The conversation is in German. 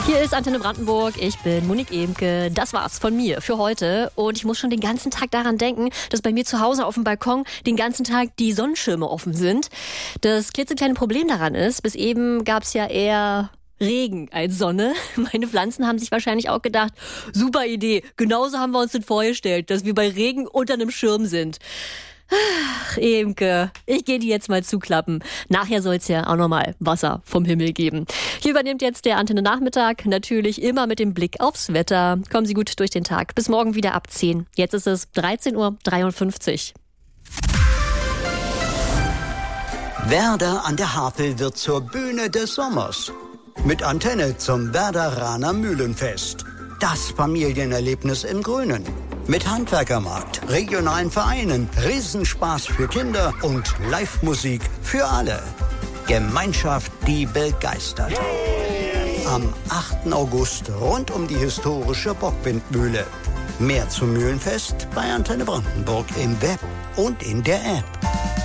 Hier ist Antenne Brandenburg, ich bin Monique Emke. Das war's von mir für heute und ich muss schon den ganzen Tag daran denken, dass bei mir zu Hause auf dem Balkon den ganzen Tag die Sonnenschirme offen sind. Das klitzekleine Problem daran ist, bis eben gab's ja eher Regen als Sonne. Meine Pflanzen haben sich wahrscheinlich auch gedacht, super Idee, genauso haben wir uns das vorgestellt, dass wir bei Regen unter einem Schirm sind. Ach, Emke, ich gehe die jetzt mal zuklappen. Nachher soll es ja auch nochmal Wasser vom Himmel geben. Hier übernimmt jetzt der Antenne Nachmittag, natürlich immer mit dem Blick aufs Wetter. Kommen Sie gut durch den Tag. Bis morgen wieder ab 10. Jetzt ist es 13:53 Uhr. Werder an der Havel wird zur Bühne des Sommers. Mit Antenne zum Werderaner Mühlenfest. Das Familienerlebnis im Grünen. Mit Handwerkermarkt, regionalen Vereinen, Riesenspaß für Kinder und Live-Musik für alle. Gemeinschaft, die begeistert. Am 8. August rund um die historische Bockwindmühle. Mehr zum Mühlenfest bei Antenne Brandenburg im Web und in der App.